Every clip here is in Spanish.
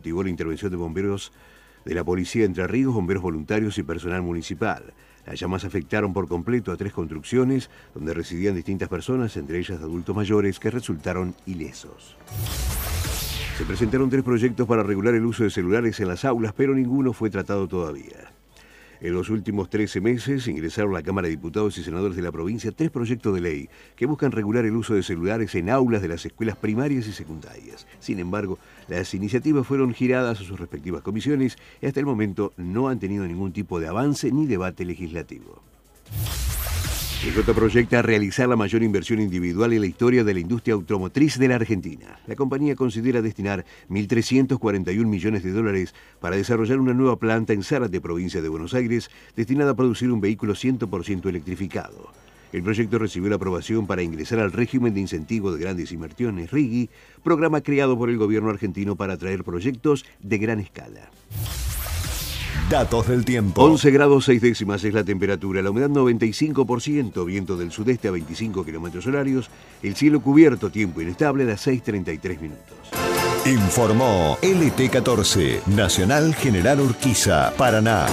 Activó la intervención de bomberos de la Policía de Entre Ríos, bomberos voluntarios y personal municipal. Las llamas afectaron por completo a 3 construcciones donde residían distintas personas, entre ellas adultos mayores, que resultaron ilesos. Se presentaron 3 proyectos para regular el uso de celulares en las aulas, pero ninguno fue tratado todavía. En los últimos 13 meses ingresaron a la Cámara de Diputados y Senadores de la provincia 3 proyectos de ley que buscan regular el uso de celulares en aulas de las escuelas primarias y secundarias. Sin embargo, las iniciativas fueron giradas a sus respectivas comisiones y hasta el momento no han tenido ningún tipo de avance ni debate legislativo. PJ proyecta realizar la mayor inversión individual en la historia de la industria automotriz de la Argentina. La compañía considera destinar 1.341 millones de dólares para desarrollar una nueva planta en Zárate, provincia de Buenos Aires, destinada a producir un vehículo 100% electrificado. El proyecto recibió la aprobación para ingresar al régimen de incentivo de grandes inversiones, RIGI, programa creado por el gobierno argentino para atraer proyectos de gran escala. Datos del tiempo. 11 grados 6 décimas es la temperatura, la humedad 95%, viento del sudeste a 25 kilómetros horarios, el cielo cubierto, tiempo inestable a las 6:33 minutos. Informó LT14, Nacional General Urquiza, Paraná.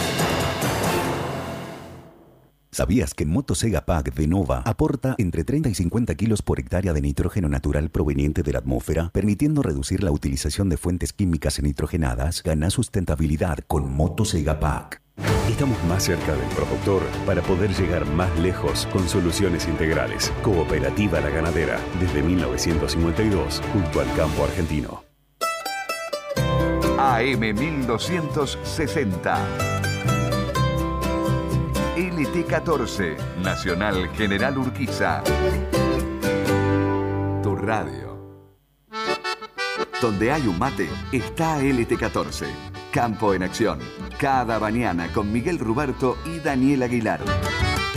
¿Sabías que Motosega Pack de Nova aporta entre 30 y 50 kilos por hectárea de nitrógeno natural proveniente de la atmósfera, permitiendo reducir la utilización de fuentes químicas nitrogenadas? Gana sustentabilidad con Motosega Pack. Estamos más cerca del productor para poder llegar más lejos con soluciones integrales. Cooperativa La Ganadera, desde 1952, junto al campo argentino. AM 1260. LT14, Nacional General Urquiza. Tu radio. Donde hay un mate, está LT14. Campo en acción. Cada mañana con Miguel Ruberto y Daniel Aguilar.